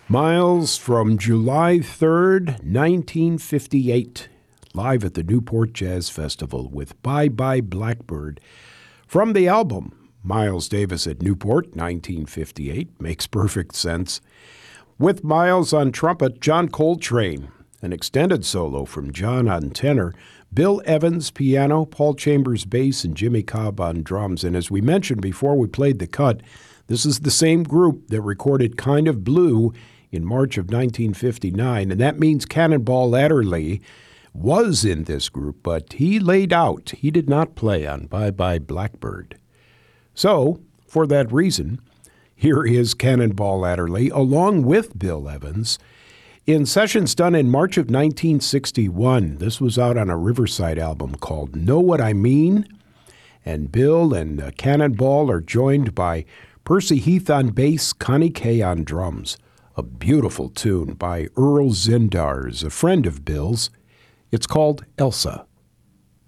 Miles from July 3rd, 1958, live at the Newport Jazz Festival with Bye Bye Blackbird. From the album, Miles Davis at Newport, 1958, makes perfect sense. With Miles on trumpet, John Coltrane, an extended solo from John on tenor, Bill Evans piano, Paul Chambers bass, and Jimmy Cobb on drums. And as we mentioned before we played the cut, this is the same group that recorded Kind of Blue in March of 1959, and that means Cannonball Adderley was in this group, but he laid out. He did not play on Bye Bye Blackbird. So, for that reason, here is Cannonball Adderley along with Bill Evans in sessions done in March of 1961. This was out on a Riverside album called Know What I Mean, and Bill and Cannonball are joined by Percy Heath on bass, Connie Kay on drums. A beautiful tune by Earl Zindars, a friend of Bill's. It's called Elsa.